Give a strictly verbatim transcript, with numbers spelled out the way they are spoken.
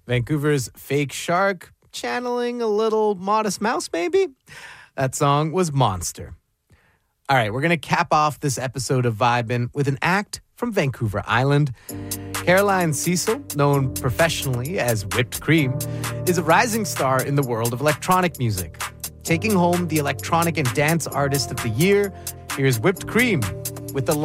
Vancouver's Fake Shark, channeling a little Modest Mouse, maybe? That song was Monster. All right, we're going to cap off this episode of Vibin' with an act from Vancouver Island. Caroline Cecil, known professionally as Whipped Cream, is a rising star in the world of electronic music. Taking home the Electronic and Dance Artist of the Year, here's Whipped Cream with the